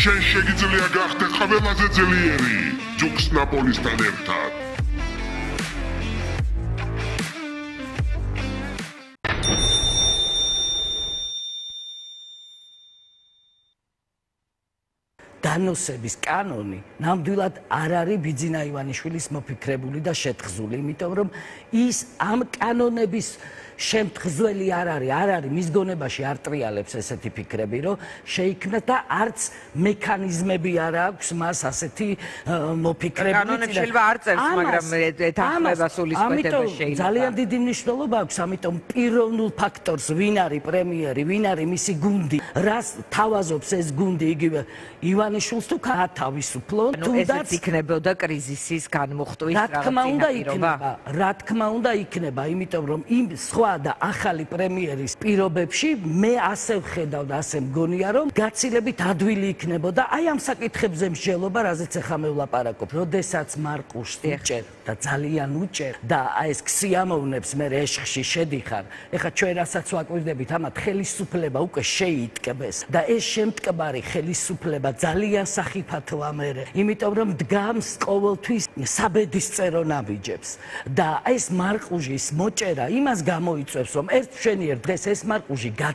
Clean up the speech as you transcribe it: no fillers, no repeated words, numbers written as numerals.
შენ შეგიძლია გახდე ყველაზე ძლიერი ჯუქს ნაპოლისთან ერთად. დანოსების კანონი ნამდვილად არ არის ბიძინა ივანიშვილის მოფიქრებული და შეთხზული, იმიტომ რომ ის ამ კანონების შემთხზველი არ არის მის გონებაში არ ტრიალებს ესეთი ფიქრები, რომ შეიქმნა და არც მექანიზმები არ აქვს მას ასეთი მოფიქრები. კანონები შეიძლება არ წერს, მაგრამ ეთანხმება სულისკვეთებას შეიძლება. ძალიან დიდი მნიშვნელობა აქვს, ამიტომ პიროვნულ ფაქტორს ვინ არის პრემიერი, ვინ არის მისი გუნდი, რას თავაზობს ეს გუნდი იგივე ივანიშვილს თუ გათავისუფლონ, თუნდაც იქნებოდა კრიზისის განმუხტვის რა თქმა უნდა იქნება, იმიტომ რომ იმ სხვა და ახალი პრემიერის პირობებში მე ასე ვხედავ და ასე მგონია რომ გაცილებით ადვილი იქნებოდა აი ამ საკითხებზე მსჯელობა, რაზეც ახლა მე ვლაპარაკობ. როდესაც მარყუშს უჭერ და ძალიან უჭერ და აი ეს ქსიამოვნებს მე ეშხში შედიხარ. ეხლა ჩვენ რასაც ვაკვირდებით, ამათ ხელისუფლება უკვე შეიტკბეს და ეს შემტკბარი ხელისუფლება ძალიან სახიფათოა მე, იმიტომ რომ დგამს ყოველთვის საბედისწერო ნაბიჯებს და ეს მარყუჟის მოჭერა იმას გამოიწვევს, რომ ერთ მშვენიერ დღეს ეს მარყუჟი